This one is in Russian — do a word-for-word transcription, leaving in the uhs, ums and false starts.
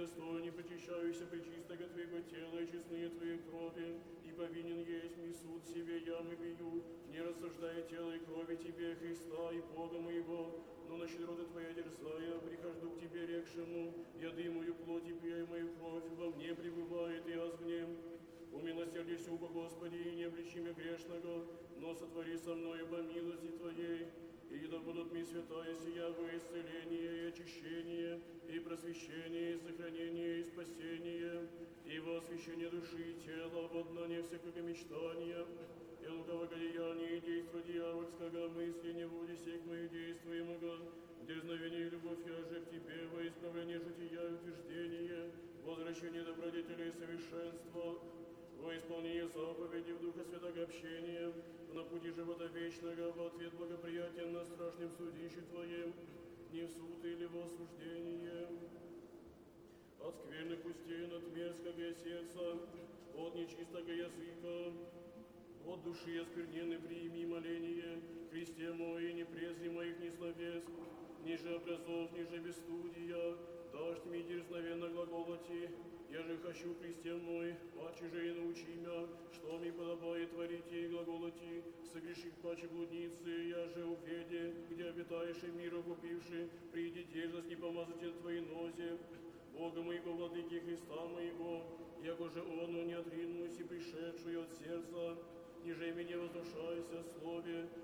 недостоин, не причащаюся пречистого Твоего тела и честные Твоей крови, и повинен есть ми суд себе ямы бию, не рассуждая тела и крови Тебе, Христа и Бога моего, но на щедроты Твоя дерзая, прихожду к Тебе рекшему, яды мою плоть и пей мою кровь, во мне пребывает и аз в нем. Умилосердись, Уба, Господи, и не обличи меня грешного, но сотвори со мною по милости Твоей, и да будут ми святая сия во исцеление и очищение, и просвещение, и сохранение, и спасение, и во освящение души и тела, в однание всякого мечтания, и лукавого деяния, и действа дьявольского мысли не буди сек мою действуемого, дерзновение и любовь я же к Тебе, во исправление жития и утверждение, возвращение добродетели и совершенства, во исполнение заповедей в Духа Святого общения, на пути живота вечного, в ответ благоприятен на страшном судище Твоем, не в суд или в осуждение. От скверных пустей, от мерзкого сердца, от нечистого языка, от души оскверненной прими моление, Христе мой, не презри моих ни словес, ниже образов, ниже бесстудия, дашь мне дерзновенно глаголоти, я же хочу, Христе мой, паче же и научи меня, что мне подобает творить и глаголоти, согрешив паче блудницы, я же уведе, где обитаешь и мира купивши, приди дерзость не помазатель Твоей нозе, Бога моего, владыки Христа моего, яко же оно не отринусь и пришедшую от сердца, ниже меня возвышайся в слове,